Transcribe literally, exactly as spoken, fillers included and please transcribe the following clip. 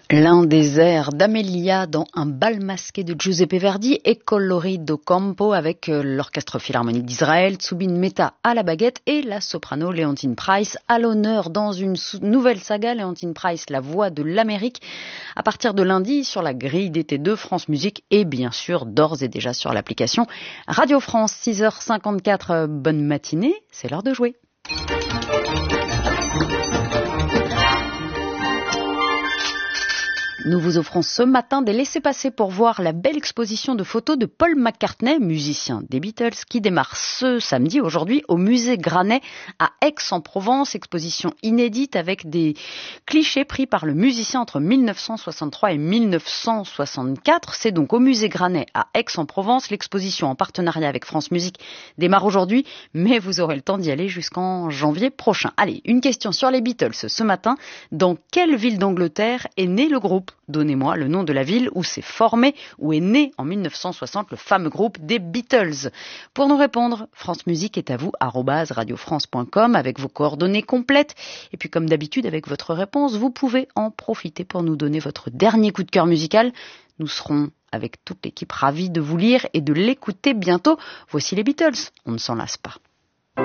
L'un des airs d'Amelia dans Un bal masqué de Giuseppe Verdi et Colorido Campo avec l'Orchestre Philharmonique d'Israël, Zubin Mehta à la baguette et la soprano Léontine Price à l'honneur dans une nouvelle saga, Léontine Price, La Voix de l'Amérique, à partir de lundi sur la grille d'été de France Musique et bien sûr d'ores et déjà sur l'application Radio France. Six heures cinquante-quatre, bonne matinée, c'est l'heure de jouer. Nous vous offrons ce matin des laissez-passer pour voir la belle exposition de photos de Paul McCartney, musicien des Beatles, qui démarre ce samedi, aujourd'hui, au musée Granet à Aix-en-Provence. Exposition inédite avec des clichés pris par le musicien entre mille neuf cent soixante-trois et mille neuf cent soixante-quatre. C'est donc au musée Granet à Aix-en-Provence. L'exposition en partenariat avec France Musique démarre aujourd'hui, mais vous aurez le temps d'y aller jusqu'en janvier prochain. Allez, une question sur les Beatles ce matin. Dans quelle ville d'Angleterre est né le groupe ? Donnez-moi le nom de la ville où s'est formé, où est né en mille neuf cent soixante le fameux groupe des Beatles. Pour nous répondre, France Musique est à vous, arobase radiofrance point com, avec vos coordonnées complètes. Et puis comme d'habitude, avec votre réponse, vous pouvez en profiter pour nous donner votre dernier coup de cœur musical. Nous serons, avec toute l'équipe, ravis de vous lire et de l'écouter bientôt. Voici les Beatles, on ne s'en lasse pas.